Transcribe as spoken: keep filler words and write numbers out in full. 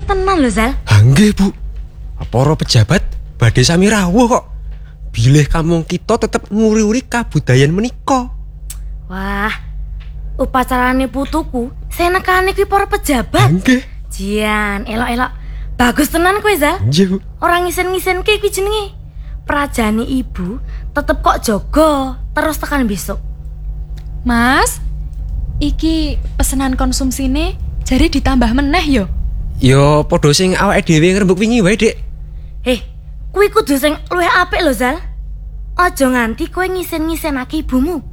Tenan lho, Zal. Ha nggih, Bu. Para pejabat badhe sami rawuh kok. Bilih kampung kita tetep nguri-uri kabudayan menika. Wah, upacarane putuku senekane kuwi para pejabat. Nggih. Jian, elok-elok. Bagus tenan kowe, Zal. Nggih, Bu. Ora ngisen-ngisenke kuwi jenenge. Prajane ibu tetep kok jaga terus tekan besok. Mas, iki pesenan konsumsine jari ditambah meneh yo. Yo padha sing awake dhewe ngrembug wingi wae, Dik. Heh, kuwi kudu sing luwih apik lho, Zal. Aja nganti kowe ngisen-ngisenake ibumu.